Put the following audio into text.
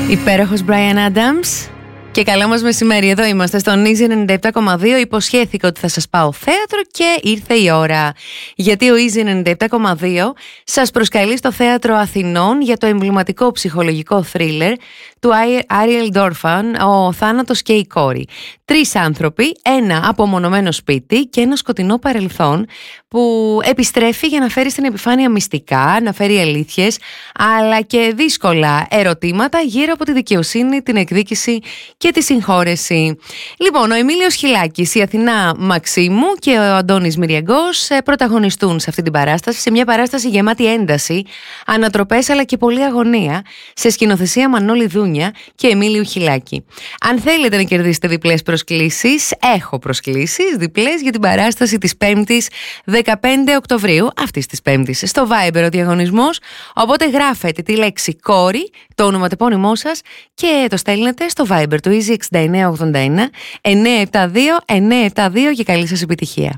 Υπέροχος Bryan Adams. Και καλό μας μεσημέρι, εδώ είμαστε στον Easy 97,2. Υποσχέθηκα ότι θα σας πάω θέατρο και ήρθε η ώρα. Γιατί ο Easy 97,2 σας προσκαλεί στο Θέατρο Αθηνών για το εμβληματικό ψυχολογικό θρίλερ του Ariel Dorfman, Ο θάνατος και η κόρη. 3 άνθρωποι, ένα απομονωμένο σπίτι και ένα σκοτεινό παρελθόν που επιστρέφει για να φέρει στην επιφάνεια μυστικά, να φέρει αλήθειες, αλλά και δύσκολα ερωτήματα γύρω από τη δικαιοσύνη, την εκδίκηση και τη συγχώρεση. Λοιπόν, ο Εμίλιος Χιλάκης, η Αθηνά Μαξίμου και ο Αντώνης Μυριαγκός πρωταγωνιστούν σε αυτή την παράσταση, σε μια παράσταση γεμάτη ένταση, ανατροπές αλλά και πολλή αγωνία, σε σκηνοθεσία Μανώλη Δούνια και Εμίλιου Χιλάκη. Αν θέλετε να κερδίσετε διπλές προσκλήσεις, έχω προσκλήσεις διπλές για την παράσταση της 5ης 15 Οκτωβρίου, αυτής της 5ης, στο Viber ο διαγωνισμός, οπότε γράφετε τη λέξη κόρη, το ονοματεπώνυμό σας και το στέλνετε στο Viber του Easy 6981 972 972 και καλή σας επιτυχία.